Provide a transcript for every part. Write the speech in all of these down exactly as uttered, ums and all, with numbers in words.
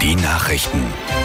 Die Nachrichten.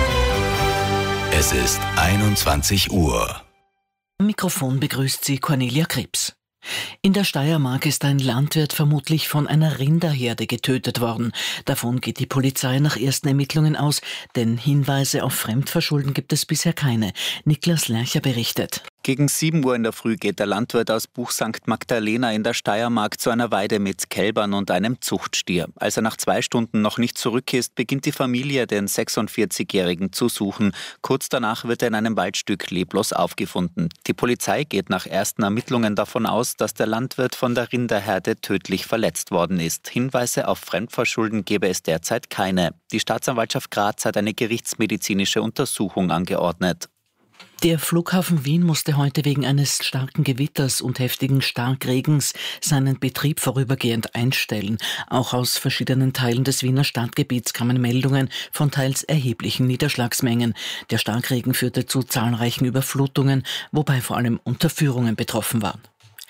Es ist einundzwanzig Uhr. Am Mikrofon begrüßt sie Cornelia Krebs. In der Steiermark ist ein Landwirt vermutlich von einer Rinderherde getötet worden. Davon geht die Polizei nach ersten Ermittlungen aus, denn Hinweise auf Fremdverschulden gibt es bisher keine. Niklas Lercher berichtet. Gegen sieben Uhr in der Früh geht der Landwirt aus Buch Sankt Magdalena in der Steiermark zu einer Weide mit Kälbern und einem Zuchtstier. Als er nach zwei Stunden noch nicht zurück ist, beginnt die Familie, den sechsundvierzigjährigen zu suchen. Kurz danach wird er in einem Waldstück leblos aufgefunden. Die Polizei geht nach ersten Ermittlungen davon aus, dass der Landwirt von der Rinderherde tödlich verletzt worden ist. Hinweise auf Fremdverschulden gebe es derzeit keine. Die Staatsanwaltschaft Graz hat eine gerichtsmedizinische Untersuchung angeordnet. Der Flughafen Wien musste heute wegen eines starken Gewitters und heftigen Starkregens seinen Betrieb vorübergehend einstellen. Auch aus verschiedenen Teilen des Wiener Stadtgebiets kamen Meldungen von teils erheblichen Niederschlagsmengen. Der Starkregen führte zu zahlreichen Überflutungen, wobei vor allem Unterführungen betroffen waren.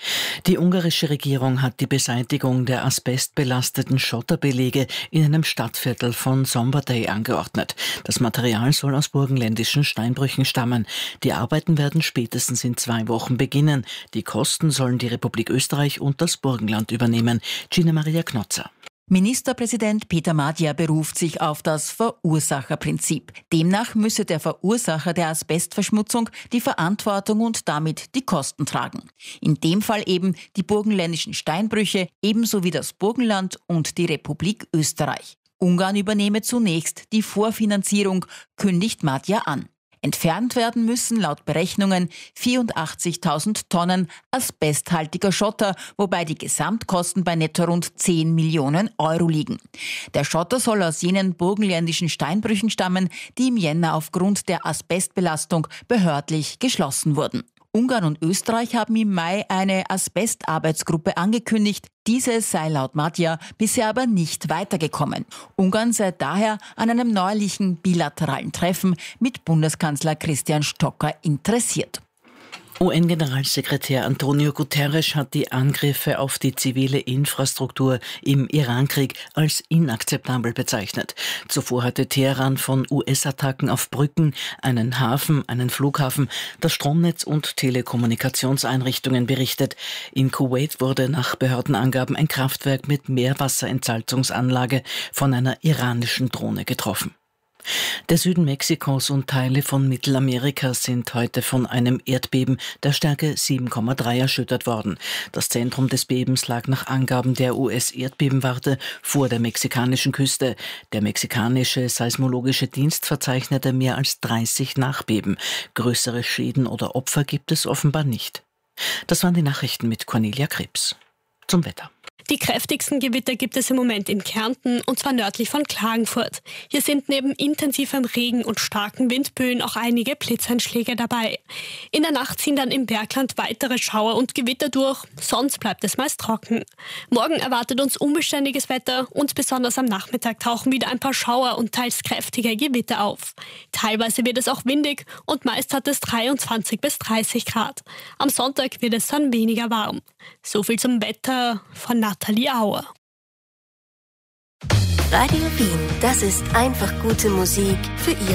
Die ungarische Regierung hat die Beseitigung der asbestbelasteten Schotterbelege in einem Stadtviertel von Szombathely angeordnet. Das Material soll aus burgenländischen Steinbrüchen stammen. Die Arbeiten werden spätestens in zwei Wochen beginnen. Die Kosten sollen die Republik Österreich und das Burgenland übernehmen. Gina Maria Knotzer. Ministerpräsident Peter Madjar beruft sich auf das Verursacherprinzip. Demnach müsse der Verursacher der Asbestverschmutzung die Verantwortung und damit die Kosten tragen. In dem Fall eben die burgenländischen Steinbrüche, ebenso wie das Burgenland und die Republik Österreich. Ungarn übernehme zunächst die Vorfinanzierung, kündigt Madjar an. Entfernt werden müssen laut Berechnungen vierundachtzigtausend Tonnen asbesthaltiger Schotter, wobei die Gesamtkosten bei netto rund zehn Millionen Euro liegen. Der Schotter soll aus jenen burgenländischen Steinbrüchen stammen, die im Jänner aufgrund der Asbestbelastung behördlich geschlossen wurden. Ungarn und Österreich haben im Mai eine Asbestarbeitsgruppe angekündigt. Diese sei laut Madjar bisher aber nicht weitergekommen. Ungarn sei daher an einem neuerlichen bilateralen Treffen mit Bundeskanzler Christian Stocker interessiert. U N-Generalsekretär Antonio Guterres hat die Angriffe auf die zivile Infrastruktur im Irankrieg als inakzeptabel bezeichnet. Zuvor hatte Teheran von U S-Attacken auf Brücken, einen Hafen, einen Flughafen, das Stromnetz und Telekommunikationseinrichtungen berichtet. In Kuwait wurde nach Behördenangaben ein Kraftwerk mit Meerwasserentsalzungsanlage von einer iranischen Drohne getroffen. Der Süden Mexikos und Teile von Mittelamerika sind heute von einem Erdbeben der Stärke sieben Komma drei erschüttert worden. Das Zentrum des Bebens lag nach Angaben der U S-Erdbebenwarte vor der mexikanischen Küste. Der mexikanische Seismologische Dienst verzeichnete mehr als dreißig Nachbeben. Größere Schäden oder Opfer gibt es offenbar nicht. Das waren die Nachrichten mit Cornelia Krebs. Zum Wetter. Die kräftigsten Gewitter gibt es im Moment in Kärnten, und zwar nördlich von Klagenfurt. Hier sind neben intensivem Regen und starken Windböen auch einige Blitzeinschläge dabei. In der Nacht ziehen dann im Bergland weitere Schauer und Gewitter durch, sonst bleibt es meist trocken. Morgen erwartet uns unbeständiges Wetter und besonders am Nachmittag tauchen wieder ein paar Schauer und teils kräftige Gewitter auf. Teilweise wird es auch windig und meist hat es dreiundzwanzig bis dreißig Grad. Am Sonntag wird es dann weniger warm. So viel zum Wetter von Nathalie Auer. Radio Wien, das ist einfach gute Musik für Ihre